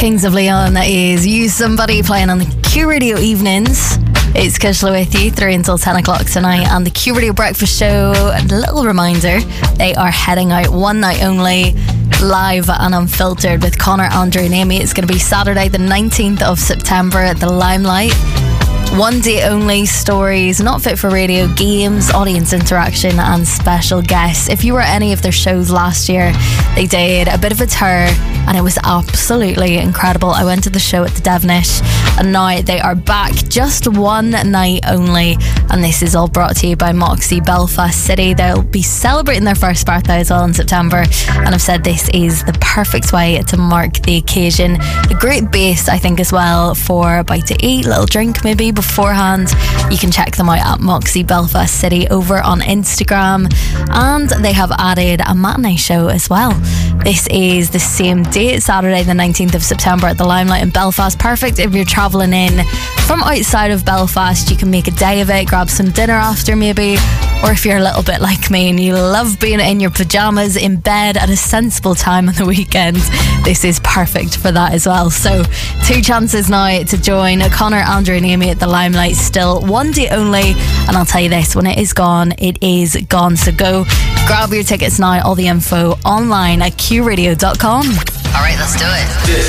Kings of Leon is You Somebody playing on the Q Radio evenings. It's Kishla with you through until 10 o'clock tonight on the Q Radio Breakfast Show. A little reminder, they are heading out one night only, live and unfiltered with Connor, Andre and Amy. It's going to be Saturday the 19th of September at the Limelight. One day only, stories, not fit for radio, games, audience interaction and special guests. If you were at any of their shows last year, they did a bit of a tour and it was absolutely incredible. I went to the show at the Devenish and now they are back, just one night only, and this is all brought to you by Moxie Belfast City. They'll be celebrating their first birthday as well in September, and I've said this is the perfect way to mark the occasion. A great base, I think, as well for a bite to eat, little drink maybe beforehand. You can check them out at Moxie Belfast City over on Instagram, and they have added a matinee show as well. This is the same date, Saturday the 19th of September at the Limelight in Belfast. Perfect if you're travelling in from outside of Belfast. You can make a day of it, grab some dinner after maybe, or if you're a little bit like me and you love being in your pyjamas in bed at a sensible time on the weekend, this is perfect for that as well. So 2 chances now to join Connor, Andrew and Amy at the Limelight. Still one day only, and I'll tell you this, when it is gone, it is gone. So go grab your tickets now. All the info online at qradio.com. Alright, let's do it.